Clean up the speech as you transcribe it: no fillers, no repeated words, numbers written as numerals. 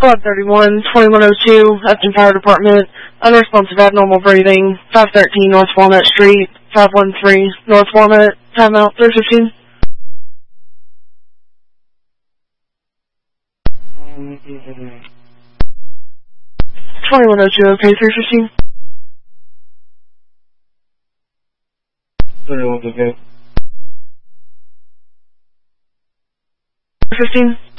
Squad 31, 2102, Upton Fire Department, unresponsive abnormal breathing, 513 North Walnut Street, 513 North Walnut, timeout 315. 2102, okay, 315. 31's okay. 315.